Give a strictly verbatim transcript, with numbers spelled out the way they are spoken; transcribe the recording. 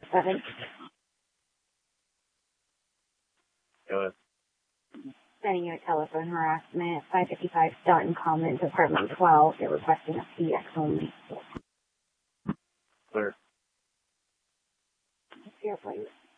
seven. Go ahead. Sending you a telephone harassment, five fifty-five Staunton Commons, apartment twelve. They're requesting a P X only. Clear. Here, please.